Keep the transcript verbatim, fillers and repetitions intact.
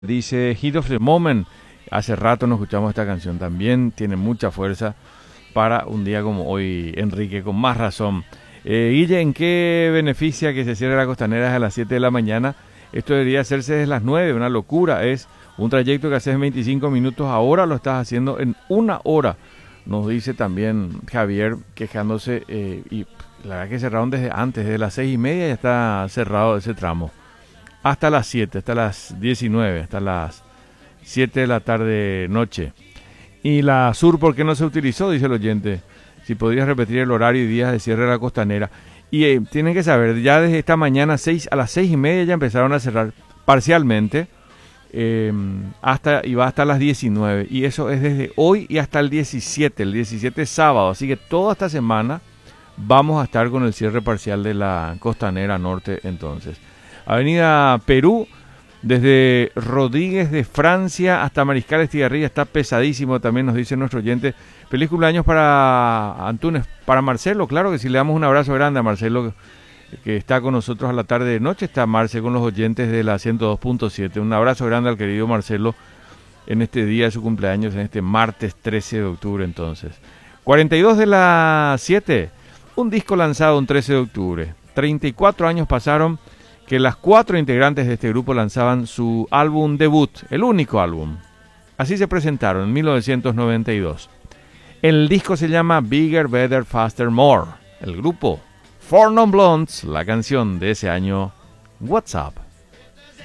Dice Heat of the Moment. Hace rato no escuchamos esta canción también. Tiene mucha fuerza para un día como hoy, Enrique, con más razón. Eh, Guille, ¿en qué beneficia que se cierre la Costanera a las siete de la mañana? Esto debería hacerse desde las nueve, una locura. Es un trayecto que haces en veinticinco minutos, ahora lo estás haciendo en una hora. Nos dice también Javier quejándose eh, y la verdad que cerraron desde antes, desde las seis y media ya está cerrado ese tramo. Hasta las siete, hasta las diecinueve, hasta las siete de la tarde noche. Y la sur, ¿por qué no se utilizó? Dice el oyente. Si podrías repetir el horario y días de cierre de la Costanera. Y eh, tienen que saber, ya desde esta mañana seis, a las seis y media ya empezaron a cerrar parcialmente. Eh, hasta y va hasta las diecinueve. Y eso es desde hoy y hasta el diecisiete. El diecisiete es sábado. Así que toda esta semana vamos a estar con el cierre parcial de la Costanera Norte entonces. Avenida Perú, desde Rodríguez de Francia hasta Mariscal Estigarribia, está pesadísimo, también nos dice nuestro oyente. Feliz cumpleaños para Antunes, para Marcelo, claro que sí, le damos un abrazo grande a Marcelo, que está con nosotros a la tarde de noche, está Marce con los oyentes de la ciento dos punto siete. Un abrazo grande al querido Marcelo en este día de su cumpleaños, en este martes trece de octubre entonces. cuarenta y dos de las siete, un disco lanzado un trece de octubre. treinta y cuatro años pasaron que las cuatro integrantes de este grupo lanzaban su álbum debut, el único álbum. Así se presentaron en mil novecientos noventa y dos. El disco se llama Bigger, Better, Faster, More. El grupo Four Non Blondes, la canción de ese año, What's Up.